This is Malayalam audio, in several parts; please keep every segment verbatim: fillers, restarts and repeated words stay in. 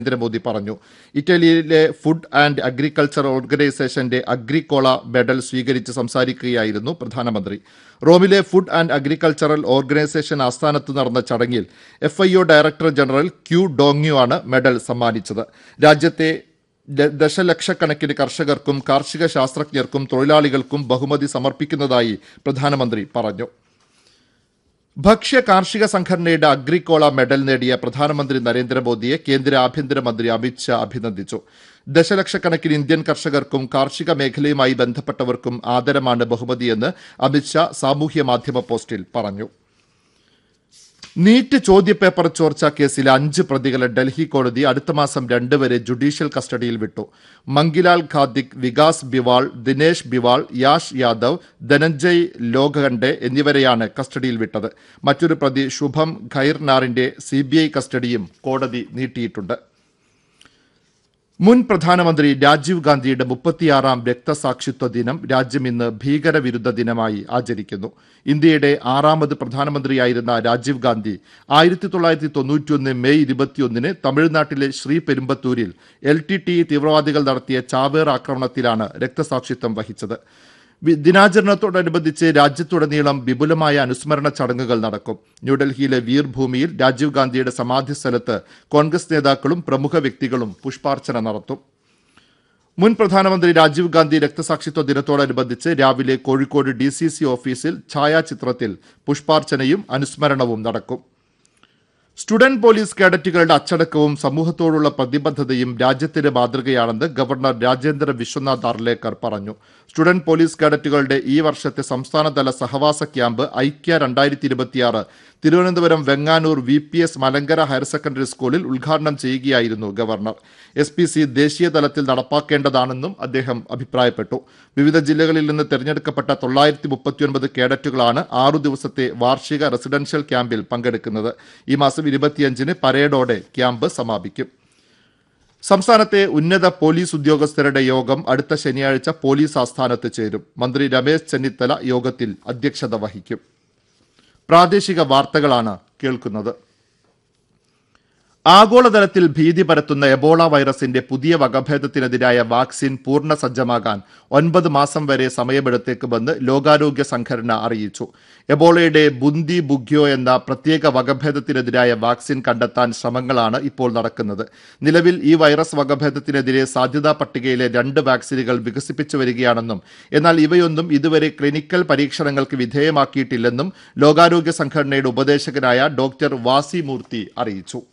നരേന്ദ്രമോദി പറഞ്ഞു. ഇറ്റലിയിലെ ഫുഡ് ആൻഡ് അഗ്രികൾച്ചർ ഓർഗനൈസേഷന്റെ അഗ്രിക്കോള മെഡൽ സ്വീകരിച്ച് സംസാരിക്കുകയായിരുന്നു പ്രധാനമന്ത്രി. റോമിലെ ഫുഡ് ആൻഡ് അഗ്രികൾച്ചറൽ ഓർഗനൈസേഷൻ ആസ്ഥാനത്ത് നടന്ന ചടങ്ങിൽ F I O director general Q Dongyu ആണ് മെഡൽ സമ്മാനിച്ചത്. രാജ്യത്തെ ദശലക്ഷക്കണക്കിന് കർഷകർക്കും കാർഷിക ശാസ്ത്രജ്ഞർക്കും തൊഴിലാളികൾക്കും ബഹുമതി സമർപ്പിക്കുന്നതായി പ്രധാനമന്ത്രി പറഞ്ഞു. ഭക്ഷ്യ കാർഷിക സംഘടനയുടെ അഗ്രിക്കോള മെഡൽ നേടിയ പ്രധാനമന്ത്രി നരേന്ദ്രമോദിയെ കേന്ദ്ര ആഭ്യന്തരമന്ത്രി അമിത് ഷാ അഭിനന്ദിച്ചു. ദശലക്ഷക്കണക്കിന് ഇന്ത്യൻ കർഷകർക്കും കാർഷിക മേഖലയുമായി ബന്ധപ്പെട്ടവർക്കും ആദരമാണ് ബഹുമതിയെന്ന് അമിത് ഷാ സാമൂഹ്യ മാധ്യമ പോസ്റ്റിൽ പറഞ്ഞു. നീറ്റ് ചോദ്യപേപ്പർ ചോർച്ചാ കേസിലെ അഞ്ച് പ്രതികളെ ഡൽഹി കോടതി അടുത്ത മാസം രണ്ട് വരെ ജുഡീഷ്യൽ കസ്റ്റഡിയിൽ വിട്ടു. മംഗിലാൽ ഖാദിക്, വികാസ് ബിവാൾ, ദിനേശ് ബിവാൾ, യാഷ് യാദവ്, ധനഞ്ജയ് ലോഖണ്ഡെ എന്നിവരെയാണ് കസ്റ്റഡിയിൽ വിട്ടത്. മറ്റൊരു പ്രതി ശുഭം ഖൈർനാറിന്റെ സി ബി ഐ കസ്റ്റഡിയും കോടതി നീട്ടിയിട്ടുണ്ട്. മുൻ പ്രധാനമന്ത്രി രാജീവ് ഗാന്ധിയുടെ മുപ്പത്തിയാറാം രക്തസാക്ഷിത്വ ദിനം രാജ്യം ഇന്ന് ഭീകരവിരുദ്ധ ദിനമായി ആചരിക്കുന്നു. ഇന്ത്യയുടെ ആറാമത് പ്രധാനമന്ത്രിയായിരുന്ന രാജീവ് ഗാന്ധി ആയിരത്തി തൊള്ളായിരത്തി തൊണ്ണൂറ്റിയൊന്ന് മെയ് ഇരുപത്തിയൊന്നിന് തമിഴ്നാട്ടിലെ ശ്രീപെരുമ്പത്തൂരിൽ എൽ ടി ടി തീവ്രവാദികൾ നടത്തിയ ചാവേർ ആക്രമണത്തിലാണ് രക്തസാക്ഷിത്വം വഹിച്ചത്. ദിനാചരണത്തോടനുബന്ധിച്ച് രാജ്യത്തുടനീളം വിപുലമായ അനുസ്മരണ ചടങ്ങുകൾ നടക്കും. ന്യൂഡൽഹിയിലെ വീർഭൂമിയിൽ രാജീവ് ഗാന്ധിയുടെ സമാധി സ്ഥലത്ത് കോൺഗ്രസ് നേതാക്കളും പ്രമുഖ വ്യക്തികളും പുഷ്പാർച്ചന നടത്തും. മുൻ പ്രധാനമന്ത്രി രാജീവ് ഗാന്ധി രക്തസാക്ഷിത്വ ദിനത്തോടനുബന്ധിച്ച് രാവിലെ കോഴിക്കോട് ഡി സി സി ഓഫീസിൽ ഛായാചിത്രത്തിൽ പുഷ്പാർച്ചനയും അനുസ്മരണവും നടക്കും. സ്റ്റുഡന്റ് പോലീസ് കേഡറ്റുകളുടെ അച്ചടക്കവും സമൂഹത്തോടുള്ള പ്രതിബദ്ധതയും രാജ്യത്തിന് മാതൃകയാണെന്ന് ഗവർണർ രാജേന്ദ്ര വിശ്വനാഥ് അർലേക്കർ പറഞ്ഞു. സ്റ്റുഡന്റ് പോലീസ് കേഡറ്റുകളുടെ ഈ വർഷത്തെ സംസ്ഥാനതല സഹവാസ ക്യാമ്പ് ഐക്യ രണ്ടായിരത്തി ഇരുപത്തിയാറ് Thiruvananthapuram Venganoor V P S Malankara higher secondary സ്കൂളിൽ ഉദ്ഘാടനം ചെയ്യുകയായിരുന്നു ഗവർണർ. എസ് പി സി ദേശീയ തലത്തിൽ നടപ്പാക്കേണ്ടതാണെന്നും അദ്ദേഹം അഭിപ്രായപ്പെട്ടു. വിവിധ ജില്ലകളിൽ നിന്ന് തെരഞ്ഞെടുക്കപ്പെട്ട തൊള്ളായിരത്തി മുപ്പത്തിയൊൻപത് കേഡറ്റുകളാണ് ആറു ദിവസത്തെ വാർഷിക റെസിഡൻഷ്യൽ ക്യാമ്പിൽ പങ്കെടുക്കുന്നത്. ഈ മാസം ഇരുപത്തിയഞ്ചിന് പരേഡോടെ ക്യാമ്പ് സമാപിക്കും. സംസ്ഥാനത്തെ ഉന്നത പോലീസ് ഉദ്യോഗസ്ഥരുടെ യോഗം അടുത്ത ശനിയാഴ്ച പോലീസ് ആസ്ഥാനത്ത് ചേരും. മന്ത്രി രമേശ് ചെന്നിത്തല യോഗത്തിൽ അധ്യക്ഷത വഹിക്കും. പ്രാദേശിക വാർത്തകളാണ് കേൾക്കുന്നത്. ആഗോളതലത്തിൽ ഭീതി പരത്തുന്ന എബോള വൈറസിന്റെ പുതിയ വകഭേദത്തിനെതിരായ വാക്സിൻ പൂർണ്ണ സജ്ജമാകാൻ ഒൻപത് മാസം വരെ സമയമെടുത്തേക്കുമെന്ന് ലോകാരോഗ്യ സംഘടന അറിയിച്ചു. എബോളയുടെ ബുന്തി ബുഗ്യോ എന്ന പ്രത്യേക വകഭേദത്തിനെതിരായ വാക്സിൻ കണ്ടെത്താൻ ശ്രമങ്ങളാണ് ഇപ്പോൾ നടക്കുന്നത്. നിലവിൽ ഈ വൈറസ് വകഭേദത്തിനെതിരെ സാധ്യതാ പട്ടികയിലെ രണ്ട് വാക്സിനുകൾ വികസിപ്പിച്ചു വരികയാണെന്നും എന്നാൽ ഇവയൊന്നും ഇതുവരെ ക്ലിനിക്കൽ പരീക്ഷണങ്ങൾക്ക് വിധേയമാക്കിയിട്ടില്ലെന്നും ലോകാരോഗ്യ സംഘടനയുടെ ഉപദേശകനായ ഡോക്ടർ വാസി മൂർത്തി അറിയിച്ചു.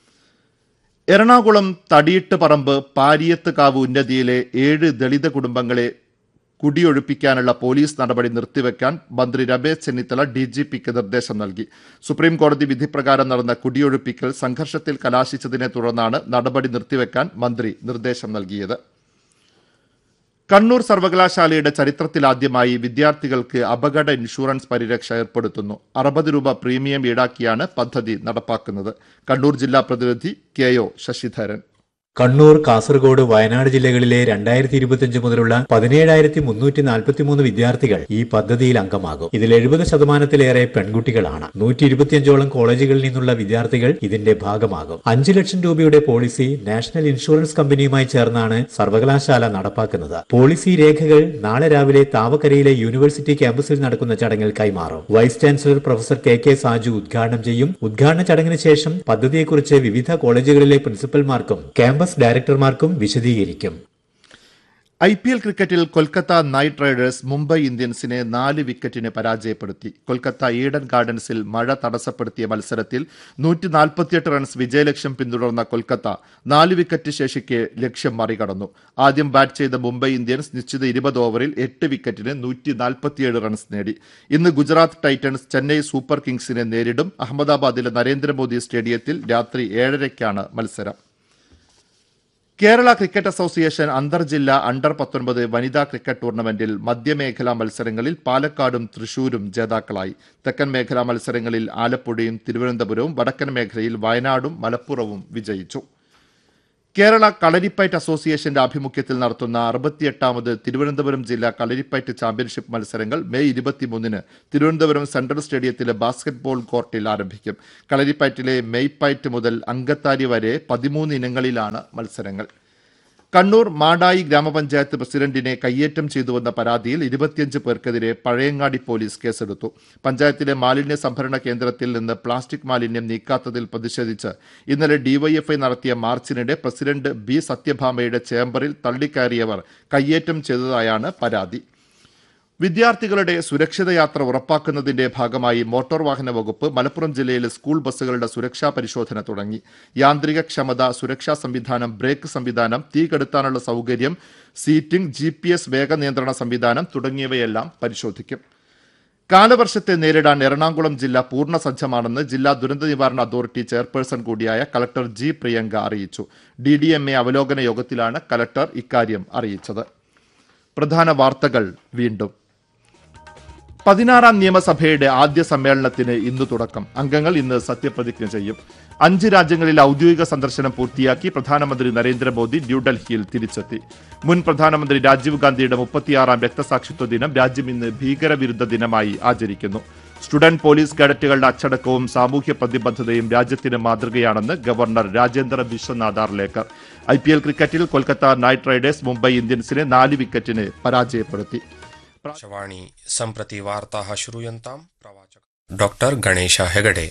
എറണാകുളം തടിയിട്ട് പറമ്പ് പാരിയത്തുകാവ് ഉന്നതിയിലെ ഏഴ് ദളിത് കുടുംബങ്ങളെ കുടിയൊഴിപ്പിക്കാനുള്ള പോലീസ് നടപടി നിർത്തിവെക്കാൻ മന്ത്രി രമേശ് ചെന്നിത്തല ഡി ജി പിക്ക് നിർദ്ദേശം നൽകി. സുപ്രീം കോടതി വിധിപ്രകാരം നടന്ന കുടിയൊഴിപ്പിക്കൽ സംഘർഷത്തിൽ കലാശിച്ചതിനെ തുടർന്നാണ് നടപടി നിർത്തിവെക്കാൻ മന്ത്രി നിർദ്ദേശം നൽകിയത്. കണ്ണൂർ സർവകലാശാലയുടെ ചരിത്രത്തിലാദ്യമായി വിദ്യാർത്ഥികൾക്ക് അപകട ഇൻഷുറൻസ് പരിരക്ഷ ഏർപ്പെടുത്തുന്നു. അറുപത് രൂപ പ്രീമിയം ഈടാക്കിയാണ് പദ്ധതി നടപ്പാക്കുന്നത്. കണ്ണൂർ ജില്ലാ പ്രതിനിധി കെ ഒ ശശിധരൻ. കണ്ണൂർ, കാസർഗോഡ്, വയനാട് ജില്ലകളിലെ രണ്ടായിരത്തി ഇരുപത്തിയഞ്ച് മുതലുള്ള പതിനേഴായിരത്തി മുന്നൂറ്റി നാൽപ്പത്തിമൂന്ന് വിദ്യാർത്ഥികൾ ഈ പദ്ധതിയിൽ അംഗമാകും. ഇതിൽ എഴുപത് ശതമാനത്തിലേറെ പെൺകുട്ടികളാണ്. നൂറ്റി ഇരുപത്തിയഞ്ചോളം കോളേജുകളിൽ നിന്നുള്ള വിദ്യാർത്ഥികൾ ഇതിന്റെ ഭാഗമാകും. അഞ്ചു ലക്ഷം രൂപയുടെ പോളിസി നാഷണൽ ഇൻഷുറൻസ് കമ്പനിയുമായി ചേർന്നാണ് സർവകലാശാല നടപ്പാക്കുന്നത്. പോളിസി രേഖകൾ നാളെ രാവിലെ താവക്കരയിലെ യൂണിവേഴ്സിറ്റി ക്യാമ്പസിൽ നടക്കുന്ന ചടങ്ങിൽ കൈമാറും. Vice chancellor professor K K Saju ഉദ്ഘാടനം ചെയ്യും. ഉദ്ഘാടന ചടങ്ങിന് ശേഷം പദ്ധതിയെക്കുറിച്ച് വിവിധ കോളേജുകളിലെ പ്രിൻസിപ്പൽമാർക്കും ക്യാമ്പസ് ഡയറക്ടർമാർക്കും വിശദീകരിക്കും. ഐ പി എൽ ക്രിക്കറ്റിൽ കൊൽക്കത്ത നൈറ്റ് റൈഡേഴ്സ് മുംബൈ ഇന്ത്യൻസിനെ നാല് വിക്കറ്റിന് പരാജയപ്പെടുത്തി. കൊൽക്കത്ത ഈഡൻ ഗാർഡൻസിൽ മഴ തടസ്സപ്പെടുത്തിയ മത്സരത്തിൽ നൂറ്റി നാൽപ്പത്തിയെട്ട് റൺസ് വിജയലക്ഷ്യം പിന്തുടർന്ന കൊൽക്കത്ത നാല് വിക്കറ്റ് ശേഷിക്കെ ലക്ഷ്യം മറികടന്നു. ആദ്യം ബാറ്റ് ചെയ്ത മുംബൈ ഇന്ത്യൻസ് നിശ്ചിത ഇരുപത് ഓവറിൽ എട്ട് വിക്കറ്റിന് നൂറ്റി നാൽപ്പത്തിയേഴ് റൺസ് നേടി. ഇന്ന് ഗുജറാത്ത് ടൈറ്റൻസ് ചെന്നൈ സൂപ്പർ കിങ്സിനെ നേരിടും. അഹമ്മദാബാദിലെ നരേന്ദ്രമോദി സ്റ്റേഡിയത്തിൽ രാത്രി ഏഴരയ്ക്കാണ് മത്സരം. കേരള ക്രിക്കറ്റ് അസോസിയേഷൻ അന്തർജില്ലാ അണ്ടർ പത്തൊൻപത് വനിതാ ക്രിക്കറ്റ് ടൂർണമെന്റിൽ മധ്യമേഖലാ മത്സരങ്ങളിൽ പാലക്കാടും തൃശൂരും ജേതാക്കളായി. തെക്കൻ മേഖലാ മത്സരങ്ങളിൽ ആലപ്പുഴയും തിരുവനന്തപുരവും, വടക്കൻ മേഖലയിൽ വയനാടും മലപ്പുറവും വിജയിച്ചു. കേരള കളരിപ്പയറ്റ് അസോസിയേഷന്റെ ആഭിമുഖ്യത്തിൽ നടത്തുന്ന അറുപത്തിയെട്ടാമത് തിരുവനന്തപുരം ജില്ലാ കളരിപ്പയറ്റ് ചാമ്പ്യൻഷിപ്പ് മത്സരങ്ങൾ മെയ് ഇരുപത്തിമൂന്നിന് തിരുവനന്തപുരം സെൻട്രൽ സ്റ്റേഡിയത്തിലെ ബാസ്കറ്റ്ബോൾ കോർട്ടിൽ ആരംഭിക്കും. കളരിപ്പയറ്റിലെ മെയ്പയറ്റ് മുതൽ അങ്കത്താരി വരെ പതിമൂന്ന് ഇനങ്ങളിലാണ് മത്സരങ്ങൾ. കണ്ണൂർ മാടായി ഗ്രാമപഞ്ചായത്ത് പ്രസിഡന്റിനെ കയ്യേറ്റം ചെയ്തുവെന്ന പരാതിയിൽ ഇരുപത്തിയഞ്ച് പേർക്കെതിരെ പഴയങ്ങാടി പോലീസ് കേസെടുത്തു. പഞ്ചായത്തിലെ മാലിന്യ സംഭരണ കേന്ദ്രത്തിൽ നിന്ന് പ്ലാസ്റ്റിക് മാലിന്യം നീക്കാത്തതിൽ പ്രതിഷേധിച്ച് ഇന്നലെ ഡിവൈഎഫ്ഐ നടത്തിയ മാർച്ചിനിടെ പ്രസിഡന്റ് ബി സത്യഭാമയുടെ ചേംബറിൽ തള്ളിക്കയറിയവർ കയ്യേറ്റം ചെയ്തതായാണ് പരാതി. വിദ്യാർത്ഥികളുടെ സുരക്ഷിത യാത്ര ഉറപ്പാക്കുന്നതിന്റെ ഭാഗമായി മോട്ടോർ വാഹന വകുപ്പ് മലപ്പുറം ജില്ലയിലെ സ്കൂൾ ബസ്സുകളുടെ സുരക്ഷാ പരിശോധന തുടങ്ങി. യാന്ത്രിക ക്ഷമത, സുരക്ഷാ സംവിധാനം, ബ്രേക്ക് സംവിധാനം, തീ കെടുത്താനുള്ള സൗകര്യം, സീറ്റിംഗ്, ജി പി എസ് വേഗ നിയന്ത്രണ സംവിധാനം തുടങ്ങിയവയെല്ലാം പരിശോധിക്കും. കാലവർഷത്തെ നേരിടാൻ എറണാകുളം ജില്ല പൂർണ്ണ സജ്ജമാണെന്ന് ജില്ലാ ദുരന്ത നിവാരണ അതോറിറ്റി ചെയർപേഴ്സൺ കൂടിയായ കലക്ടർ ജി പ്രിയങ്ക അറിയിച്ചു. ഡി ഡി എം എ അവലോകന യോഗത്തിലാണ് കലക്ടർ ഇക്കാര്യം അറിയിച്ചത്. പ്രധാന വാർത്തകൾ വീണ്ടും. പതിനാറാം നിയമസഭയുടെ ആദ്യ സമ്മേളനത്തിന് ഇന്ന് തുടക്കം. അംഗങ്ങൾ ഇന്ന് സത്യപ്രതിജ്ഞ ചെയ്യും. അഞ്ച് രാജ്യങ്ങളിൽ ഔദ്യോഗിക സന്ദർശനം പൂർത്തിയാക്കി പ്രധാനമന്ത്രി നരേന്ദ്രമോദി ന്യൂഡൽഹിയിൽ തിരിച്ചെത്തി. മുൻ പ്രധാനമന്ത്രി രാജീവ് ഗാന്ധിയുടെ മുപ്പത്തിയാറാം രക്തസാക്ഷിത്വ ദിനം രാജ്യം ഇന്ന് ഭീകരവിരുദ്ധ ദിനമായി ആചരിക്കുന്നു. സ്റ്റുഡന്റ് പോലീസ് കേഡറ്റുകളുടെ അച്ചടക്കവും സാമൂഹ്യ പ്രതിബദ്ധതയും രാജ്യത്തിന് മാതൃകയാണെന്ന് governor Rajendra Vishwanath Arlekar. I P L ക്രിക്കറ്റിൽ കൊൽക്കത്ത നൈറ്റ് റൈഡേഴ്സ് മുംബൈ ഇന്ത്യൻസിനെ നാല് വിക്കറ്റിന് പരാജയപ്പെടുത്തി. आकाशवाणी सम्प्रति वार्ताः श्रूयन्तां. प्रवाचक डॉक्टर गणेश हेगडे.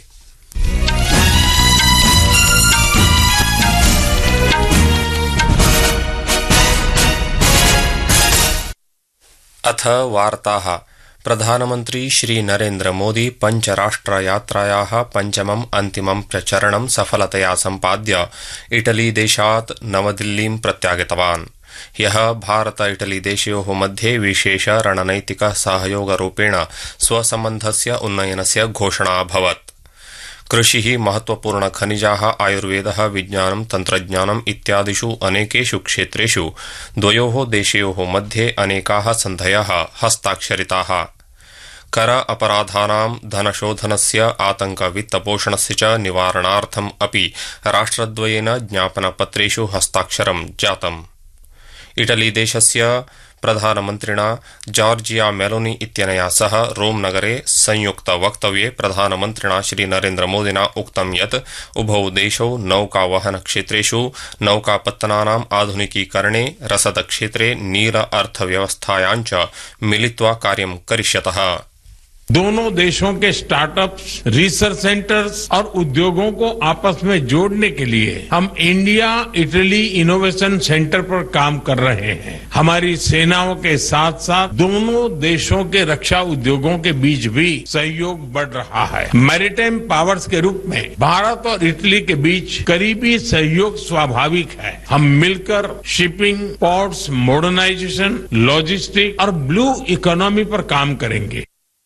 अथ वार्ताः. प्रधानमन्त्री श्री नरेन्द्र मोदी पञ्चराष्ट्रयात्रायाः पञ्चमम् अन्तिमं चरणं सफलतया सम्पाद्य इटली देशात् नवदिल्लीं प्रत्यागतवान्. ह्यः भारत इटली देशयोः मध्ये विशेष रणनैतिक सहयोगरूपेण स्वसम्बन्धस्य उन्नयनस्य घोषणा अभवत्. कृषिः, महत्वपूर्ण खनिजाः, आयुर्वेदः, विज्ञानं, तन्त्रज्ञानम् इत्यादिषु अनेकेषु क्षेत्रेषु द्वयोः देशयोः मध्ये अनेकाः सन्धयः हस्ताक्षरिताः. कर अपराधानां, धनशोधनस्य, आतंक वित्तपोषणस्य च निवारणार्थम् अपि राष्ट्रद्वयेन ज्ञापनपत्रेषु हस्ताक्षरं जातम्. इटली देशस्य प्रधानमन्त्रिणा जॉर्जिया मेलोनी इत्यनया सह रोम नगरे संयुक्त वक्तव्ये प्रधानमन्त्रिणा श्री नरेन्द्र मोदिना उक्तं यत् उभौ देशौ नौकावहन क्षेत्रेषु नौकापत्तनानाम् आधुनिकीकरणे, रसदक्षेत्रे, नीर अर्थव्यवस्थायां च मिलित्वा कार्यं करिष्यतः. दोनों देशों के स्टार्टअप्स, रिसर्च सेंटर्स और उद्योगों को आपस में जोड़ने के लिए हम इंडिया इटली इनोवेशन सेंटर पर काम कर रहे हैं. हमारी सेनाओं के साथ साथ दोनों देशों के रक्षा उद्योगों के बीच भी सहयोग बढ़ रहा है. मैरीटाइम पावर्स के रूप में भारत और इटली के बीच करीबी सहयोग स्वाभाविक है. हम मिलकर शिपिंग, पोर्ट्स, मॉडर्नाइजेशन, लॉजिस्टिक और ब्लू इकोनॉमी पर काम करेंगे.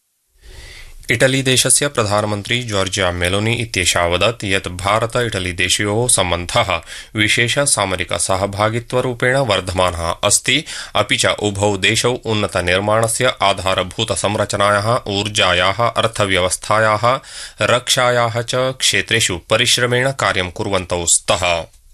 इटली देशस्य प्रधानमन्त्री जॉर्जिया मेलोनी इत्येषा वदत् यत् भारत इटली देशयोः सम्बन्धः विशेष सामरिक सहभागित्वरूपेण वर्धमानः अस्ति. अपि च उभौ देशौ उन्नत निर्माणस्य, आधारभूत संरचनायाः, ऊर्जायाः, अर्थव्यवस्थायाः, रक्षायाः च क्षेत्रेषु परिश्रमेण कार्यं कुर्वन्तौ स्तः.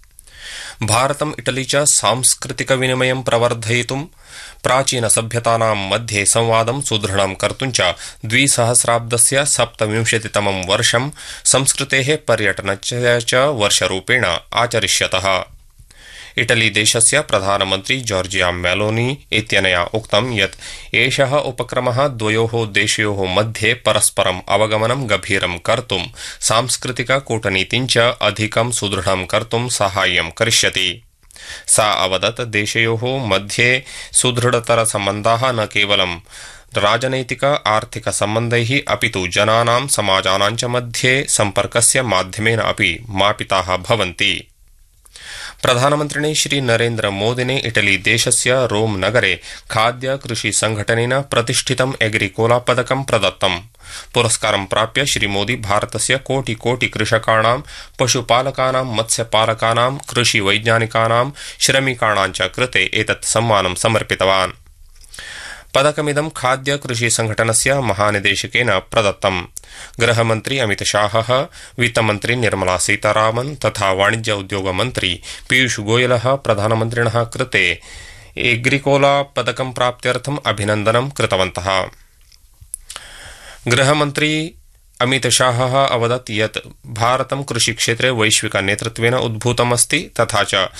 भारतम् इटली च सांस्कृतिक विनिमयं प्रवर्धयितुं, प्राचीन सभ्यतानां मध्ये संवादं सुदृढं कर्तुं च द्विसहस्राब्दस्य सप्तविंशतितमं वर्षं संस्कृतेः पर्यटनस्य च वर्षरूपेण आचरिष्यतः. इटली देशस्य प्रधानमन्त्री जॉर्जिया मेलोनी इत्यनया उक्तं यत् एषः उपक्रमः द्वयोः देशयोः मध्ये परस्परम् अवगमनं गभीरं कर्तुं, सांस्कृतिक कूटनीतिं च अधिकं सुदृढं कर्तुं साहाय्यं करिष्यति. सा अवदत् देशयोः मध्ये सुदृढतर सम्बन्धाः न केवलं राजनैतिक आर्थिक सम्बन्धैः अपितु जनानां, समाजानां च मध्ये सम्पर्कस्य माध्यमेन अपि मापिताः भवन्ति. प्रधानमन्त्रिणे श्री नरेन्द्र मोदिने इटली देशस्य रोम नगरे खाद्य कृषि संघटनेन प्रतिष्ठितम् एग्रिकोला पदकं प्रदत्तम्. पुरस्कारं प्राप्य श्री मोदी भारतस्य कोटि कोटि कृषकाणां, पशुपालकानां, मत्स्यपालकानां, कृषि वैज्ञानिकानां, श्रमिकाणां च कृते एतत् सम्मानं समर्पितवान्. पदकमिदं खाद्य कृषि संघटनस्य महानिदेशकेन प्रदत्तम्। गृहमन्त्री अमितशाहः, वित्तमन्त्री निर्मला सीतारामन् तथा वाणिज्य उद्योग मन्त्री पीयूष गोयलः प्रधानमन्त्रिणः कृते एग्रिकोला पदकं प्राप्त्यर्थम् अभिनन्दनं कृतवन्तः। गृहमन्त्री अमितशाहः अवदत् यत् भारतं कृषिक्षेत्रे वैश्विक नेतृत्वेन उद्भूतमस्ति तथा च